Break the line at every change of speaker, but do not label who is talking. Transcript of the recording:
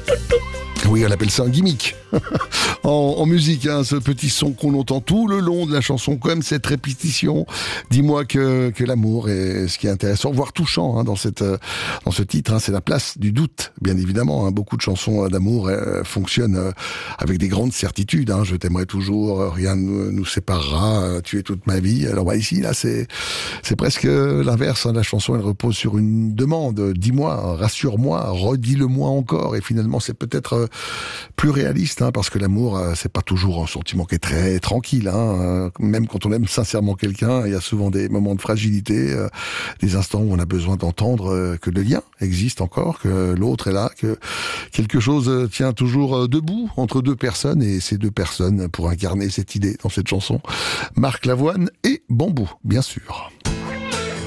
Oui, on appelle ça un gimmick. en musique, hein, ce petit son qu'on entend tout le long de la chanson, comme cette répétition. Dis-moi que l'amour est ce qui est intéressant, voire touchant dans ce titre. Hein, c'est la place du doute, bien évidemment. Hein, beaucoup de chansons d'amour fonctionnent avec des grandes certitudes. Hein, je t'aimerai toujours, rien ne nous séparera, tu es toute ma vie. Alors ici, là, c'est presque l'inverse. Hein, la chanson, elle repose sur une demande. Dis-moi, rassure-moi, redis-le-moi encore. Et finalement, c'est peut-être plus réaliste, hein, parce que l'amour, c'est pas toujours un sentiment qui est très tranquille. Hein, même quand on aime sincèrement quelqu'un, il y a souvent des moments de fragilité, des instants où on a besoin d'entendre que le lien existe encore, que l'autre est là, que quelque chose tient toujours debout entre deux personnes, et ces deux personnes pour incarner cette idée dans cette chanson, Marc Lavoine et Bambou, bien sûr.